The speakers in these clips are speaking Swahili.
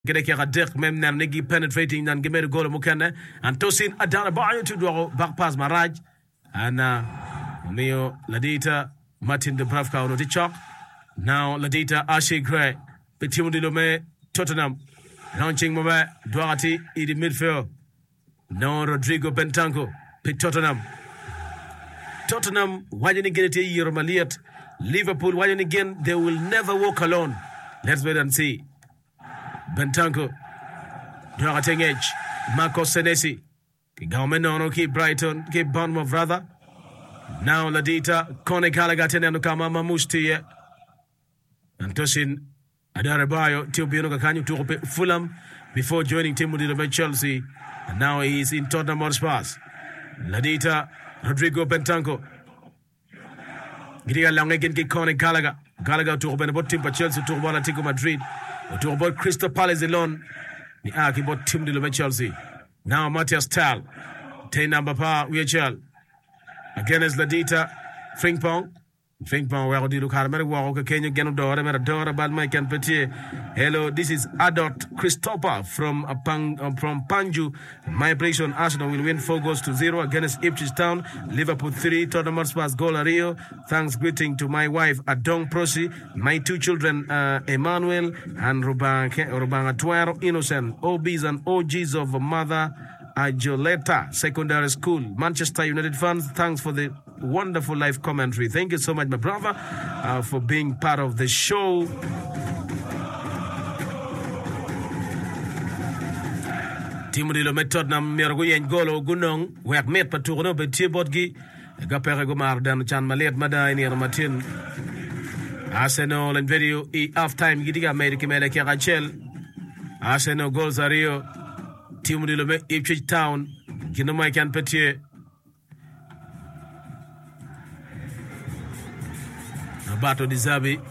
Gede ki gadek mem nan nigi penetrating nan gemer goal mukane and Tosin Adarabioyo to do back pass Maraj and Mio Ladita Martin Dubravka on the chalk. Now Ladita Ashley Gray Petimu Dilome Tottenham launching Mobe Duarte in the midfield. Now Rodrigo Bentancur Pit Tottenham wajani get it year Maliat Liverpool wajani again they will never walk alone. Let's wait and see. Bentancur Duarte Edge Marco Senesi Gaumenono keep Brighton keep Bournemouth rather. Now Ladita Kone Gallagher Tenenukama Mamusti and Tosin Adarabioyo Tibino Kakanyu to Fulham before joining Team with Chelsea, and now he is in Tottenham Hotspur. Ladita Rodrigo Bentancur Gidia Lang again Kone Gallagher to open about Team Chelsea to Atletico Madrid to about Crystal Palace alone the Aki bought Team with Chelsea. Now Matthias Tal Tay number pa WHL again as Ladita Frimpong where do you look at Walker Kenya Genodora Meradora Balmike and Petit. Hello, this is Adot Christopher from Panju. My prediction Arsenal will win 4-0 against Ipswich Town. Liverpool 3, Tottenham Hotspur goal Rio. Thanks greeting to my wife Adong Prosi, my two children Emmanuel and Rubanga Tuero Innocent, OBs and OGs of Mother Ajoleta Secondary School. Manchester United fans, thanks for the wonderful live commentary. Thank you so much, my brother, for being part of the show. Timudilo Tottenham Merguyen Golo Gunong, where met Patuno Betibotgi, Gaperagomar Dan Chan Malet Mada near Martin. Arsenal and video half time Gidiga Medic Medica Rachel. Arsenal goals are Rio. Timudilo Ipswich Town, Kinomai Can Petit. Bato Dizabi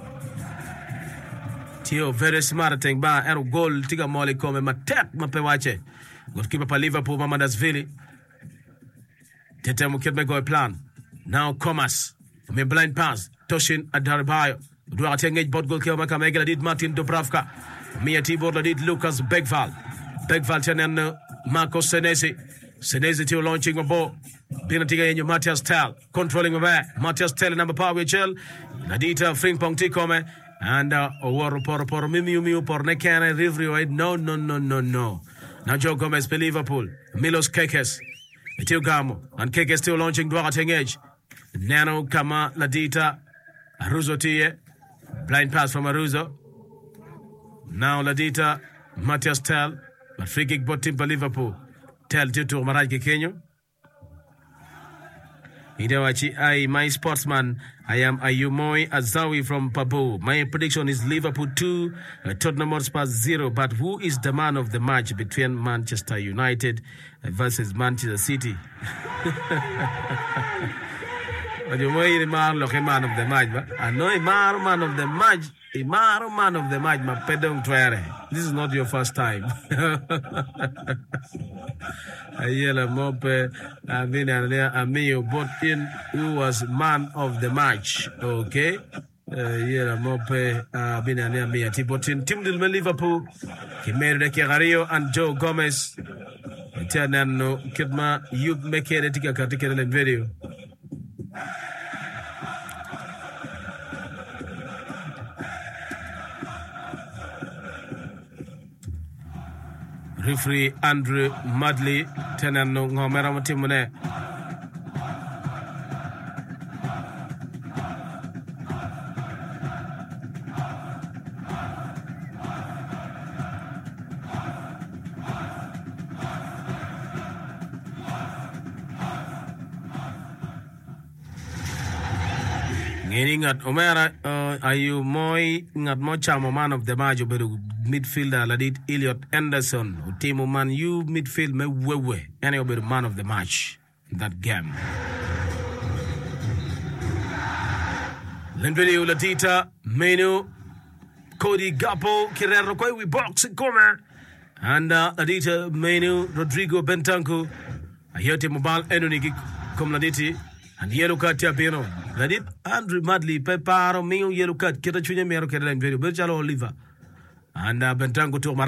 Tio very smart thing ba ero goal tiga mole come matek mapewache goalkeeper pa Liverpool Mamadasvili Tete Muketme go plan now Comas me blind pass Tosin Adarabioyo Duarte engage bot goalkeeper Makamegela did Martin Dubravka Mia Tibor did Lucas Begval tenen Marco Senesi to launching a ball. Binatiga in Matthias Tal controlling a back. Matthias Tal number power Chel. Nadita Frimpong Tikome and Oworo por Miu por Nekane Rivrio. No. Now Joe Gomez for Liverpool. Milos Kekes. Gamo and Kekes still launching Duarte edge. Nano Kama Ladita Aruzo Tie. Blind pass from Aruzo. Now Ladita Matthias Tal. But free kick bot team for Liverpool. Tell Tito Maraj Kenyo. Hidewachi, my sportsman. I am Ayumoy Azawi from Pabu. My prediction is Liverpool 2, Tottenham Hotspur 0. But who is the man of the match between Manchester United versus Manchester City? Ayumoy man of the match. I know man of the match. Man of the match, my pedong twere. This is not your first time. Ayela Mope, Amio bought in who was man of the match. Okay. Ayela Mope, Binania Mia Tibotin, Tim Dilme Liverpool, Kimere Kegario and Joe Gomez. Tianano Kidma, you make it a particular video. Referee Andrew Madley Tenano Ngomera Matimune. Meaning at Omera, are you more not much a man of the match, but midfielder Ladit Elliot Anderson, Timo Man, you midfield me wewe, any of the man of the match in that game. Lendvideo Latita, Menu, Cody Gapo, Kirero Koi, we box in corner, and Ladita, Menu, Rodrigo Bentancur, I hear Timo Bal, Enoniki, come Laditi. And yellow card Tiapino. Ladit Andrew Madley, Peparo, Mio, yellow card, Ketachunya Mero Kedan, very Berchalo Oliver. and Bentango Tour